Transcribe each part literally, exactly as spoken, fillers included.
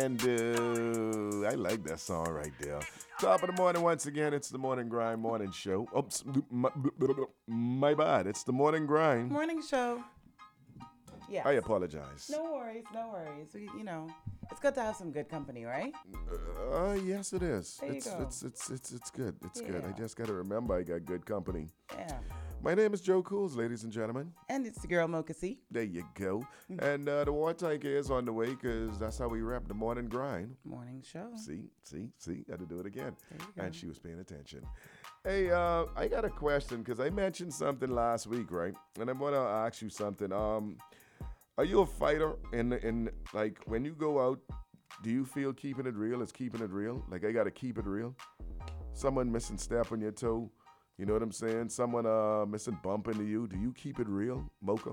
can do. I like that song right there. Top of the morning once again. It's the Morning Grind Morning Show. Oops, my, my bad. It's the Morning Grind. Morning show. Yeah. I apologize. No worries, no worries. We, you know, it's good to have some good company, right? Uh, yes, it is. There you it's, go. it's it's it's it's good. It's good. I Yeah. just got to remember I got good company. Yeah. My name is Joe Cools, ladies and gentlemen. And it's the girl Mocha C. There you go. Mm. And uh, the water tank is on the way because that's how we wrap the morning grind. Morning show. See, see, see. Got to do it again. There you go. And she was paying attention. Hey, uh, I got a question because I mentioned something last week, right? And I'm gonna ask you something. Um, are you a fighter? In in like when you go out, do you feel keeping it real is keeping it real? Like I gotta keep it real. Someone missing step on your toe. You know what I'm saying? Someone uh missing bump into you. Do you keep it real, Mocha?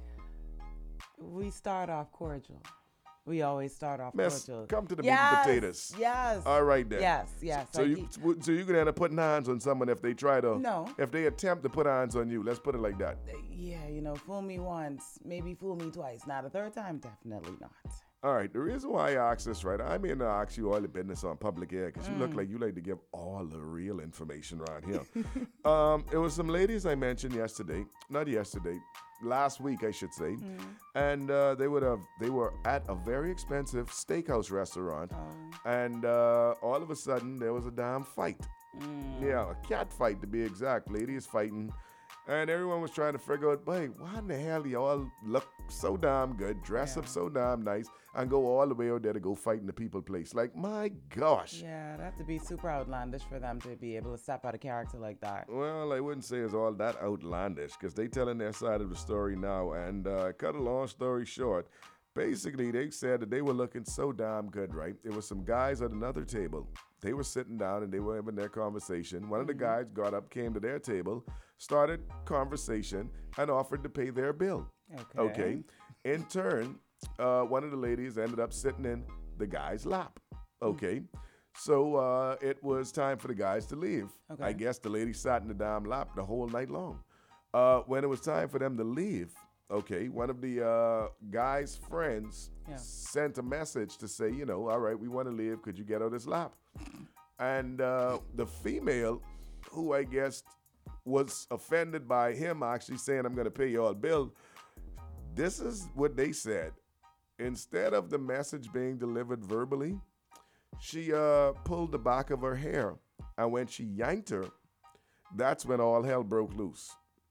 We start off cordial. We always start off Miss, cordial. come to the yes, meat and potatoes. Yes. All right then. Yes, yes. So I you keep- so you can end up putting hands on someone if they try to No. if they attempt to put hands on you. Let's put it like that. Yeah, you know, fool me once, maybe fool me twice. Not a third time, definitely not. All right. The reason why I ask this, right? I mean, I ask you all the business on public air because you look Mm. like you like to give all the real information around here. um, it was some ladies I mentioned yesterday, not yesterday, last week I should say, Mm. and uh, they would have they were at a very expensive steakhouse restaurant, Oh. and uh, all of a sudden there was a damn fight. Mm. Yeah, a cat fight to be exact. Lady is fighting. And everyone was trying to figure out, wait, why in the hell do y'all look so damn good, dress up Yeah. so damn nice, and go all the way out there to go fight in the people place? Like, my gosh. Yeah, it'd have to be super outlandish for them to be able to step out of character like that. Well, I wouldn't say it's all that outlandish, because they telling their side of the story now. And uh, cut a long story short, basically they said that they were looking so damn good, right? There was some guys at another table. They were sitting down and they were having their conversation. One of the guys got up, came to their table, started conversation, and offered to pay their bill. Okay. Okay. In turn, uh, one of the ladies ended up sitting in the guy's lap. Okay. So uh, it was time for the guys to leave. Okay. I guess the lady sat in the damn lap the whole night long. Uh, when it was time for them to leave, okay, one of the uh, guy's friends Yeah. sent a message to say, you know, all right, we want to leave. Could you get out his lap? And uh, the female, who I guess was offended by him actually saying, I'm going to pay y'all bill, this is what they said. Instead of the message being delivered verbally, she uh, pulled the back of her hair. And when she yanked her, that's when all hell broke loose.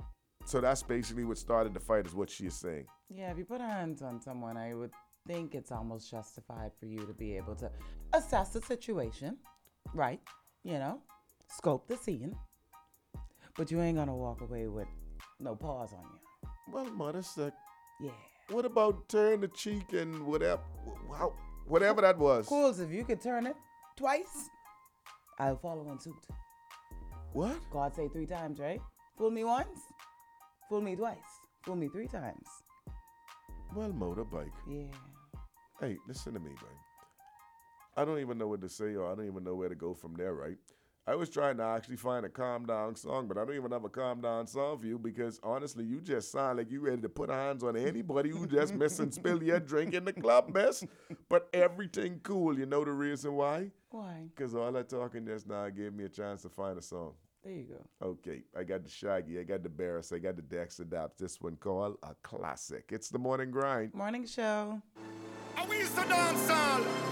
So that's basically what started the fight, is what she is saying. Yeah, if you put hands on someone, I would think it's almost justified for you to be able to assess the situation, right? You know, scope the scene. But you ain't gonna walk away with no paws on you. Well, mother said, Yeah. what about turn the cheek and whatever, wow, whatever that was? Cools, if you could turn it twice, I'll follow in suit. What? God say three times, right? Fool me once, fool me twice, fool me three times. Well, motorbike. Yeah. Hey, listen to me, babe. I don't even know what to say, or I don't even know where to go from there, right? I was trying to actually find a calm down song, but I don't even have a calm down song for you because honestly, you just sound like you ready to put hands on anybody who just missing spill your drink in the club, miss. But everything cool. You know the reason why? Why? Because all that talking just now gave me a chance to find a song. There you go. Okay, I got the Shaggy, I got the Barris, I got the Dex Adapt. This one called a classic. It's the Morning Grind. Morning show. And we used to dance all